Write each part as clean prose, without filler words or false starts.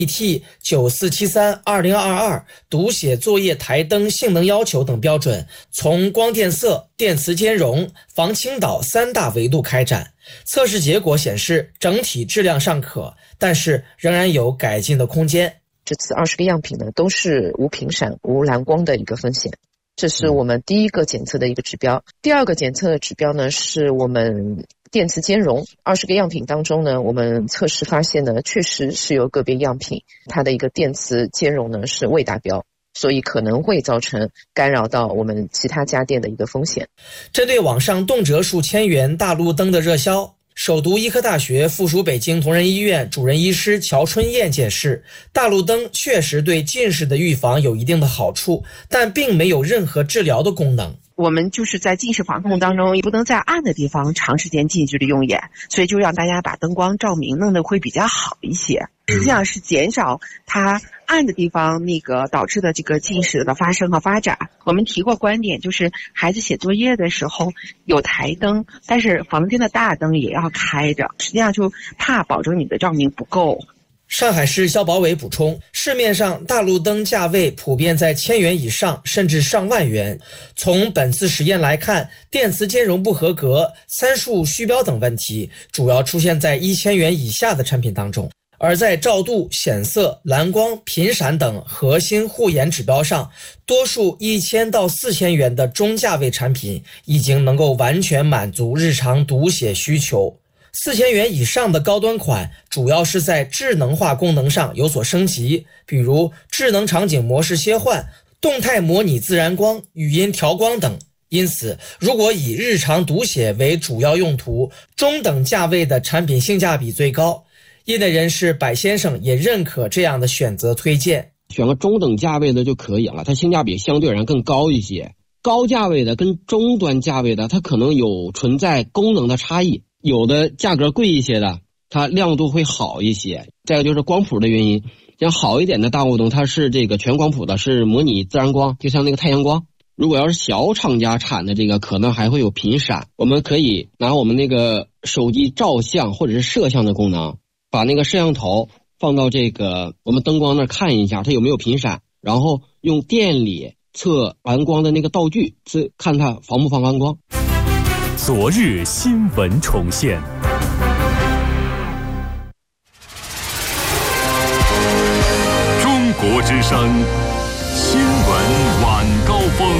ET9473-2022读写作业台灯性能要求等标准，从光电色、电磁兼容、防倾倒3大维度开展。测试结果显示，整体质量尚可，但是仍然有改进的空间。 这次20个样品呢，都是无频闪、无蓝光的一个风险，这是我们第一个检测的一个指标。第二个检测的指标呢，是我们电磁兼容。20个样品当中呢，我们测试发现呢，确实是有个别样品它的一个电磁兼容呢是未达标，所以可能会造成干扰到我们其他家电的一个风险。 针对网上动辄数千元大路灯的热销，首都医科大学附属北京同仁医院主任医师乔春燕解释，大路灯确实对近视的预防有一定的好处，但并没有任何治疗的功能。 我们就是在近视防控当中，也不能在暗的地方长时间近距离用眼，所以就让大家把灯光照明弄得会比较好一些，实际上是减少它暗的地方导致的这个近视的发生和发展。我们提过观点，就是孩子写作业的时候有台灯，但是房间的大灯也要开着，实际上就怕保证你的照明不够。 上海市消保委补充，市面上大路灯价位普遍在1000元以上，甚至上万元。从本次实验来看，电磁兼容不合格、参数虚标等问题主要出现在1000元以下的产品当中，而在照度、显色、蓝光、频闪等核心护眼指标上，多数1000到4000元的中价位产品已经能够完全满足日常读写需求。4000元以上的高端款主要是在智能化功能上有所升级，比如智能场景模式切换、动态模拟自然光、语音调光等。因此，如果以日常读写为主要用途，中等价位的产品性价比最高。业内人士柏先生也认可这样的选择推荐， 选个中等价位的就可以了，它性价比相对而言更高一些。高价位的跟中端价位的，它可能有存在功能的差异，有的价格贵一些的，它亮度会好一些。再有就是光谱的原因，像好一点的大雾灯，它是这个全光谱的，是模拟自然光，就像那个太阳光。如果要是小厂家产的这个，可能还会有频闪。我们可以拿我们那个手机照相或者是摄像的功能，把那个摄像头放到这个我们灯光那看一下它有没有频闪，然后用电里测蓝光的那个道具，看它防不防蓝光。 昨日新闻重现，中国之声新闻晚高峰。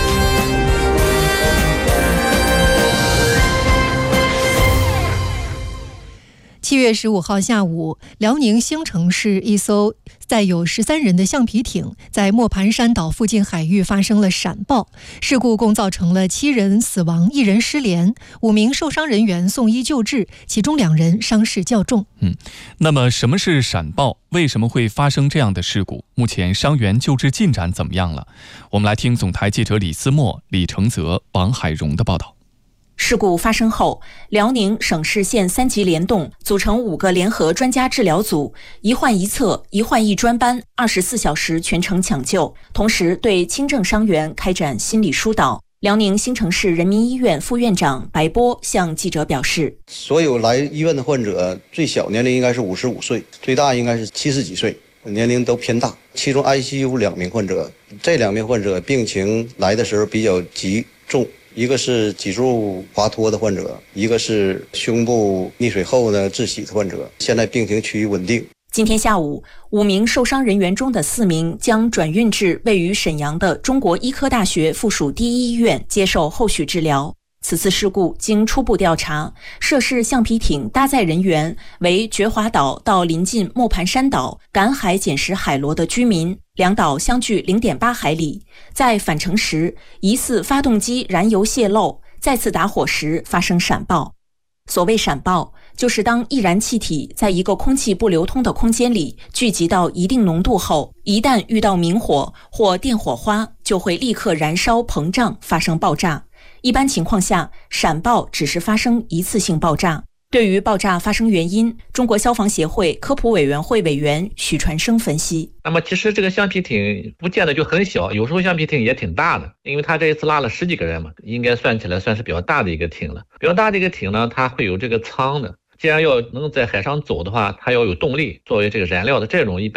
7月15号下午，辽宁兴城市一艘载有13人的橡皮艇在磨盘山岛附近海域发生了闪爆，事故共造成了7人死亡、1人失联，5名受伤人员送医救治，其中2人伤势较重。 那么什么是闪爆？为什么会发生这样的事故？目前伤员救治进展怎么样了？我们来听总台记者李思墨、李承泽、王海荣的报道。 事故发生后，辽宁省市县3级联动组成5个联合专家治疗组，一患一测、一患一专班，24小时全程抢救，同时对轻症伤员开展心理疏导。辽宁兴城市人民医院副院长白波向记者表示， 所有来医院的患者最小年龄应该是55岁，最大应该是70几岁，年龄都偏大。其中 ICU 2名患者，这2名患者病情来的时候比较急重，一个是脊柱滑脱的患者，一个是胸部溺水后呢窒息的患者，现在病情趋于稳定。 今天下午，5名受伤人员中的4名将转运至位于沈阳的中国医科大学附属第一医院接受后续治疗。此次事故经初步调查，涉事橡皮艇搭载人员为觉华岛到临近磨盘山岛赶海捡拾海螺的居民，两岛相距0.8海里。在返程时，疑似发动机燃油泄漏，再次打火时发生闪爆。所谓闪爆，就是当易燃气体在一个空气不流通的空间里聚集到一定浓度后，一旦遇到明火或电火花，就会立刻燃烧膨胀，发生爆炸。一般情况下，闪爆只是发生一次性爆炸。对于爆炸发生原因，中国消防协会科普委员会委员许传生分析， 那么其实这个橡皮艇不见得就很小，有时候橡皮艇也挺大的，因为他这一次拉了10几个人嘛，应该算起来算是比较大的一个艇了。比较大的一个艇呢，它会有这个舱的， 既然要能在海上走的话，它要有动力作为这个燃料的，这种一般